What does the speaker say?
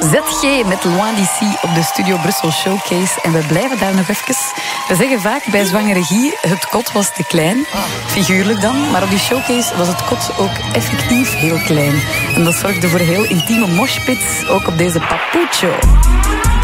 ZG met Loin d'ici op de Studio Brussel Showcase. En we blijven daar nog even. We zeggen vaak bij zwangere Guy, het kot was te klein. Figuurlijk dan. Maar op die showcase was het kot ook effectief heel klein. En dat zorgde voor een heel intieme moshpits, ook op deze Papucho.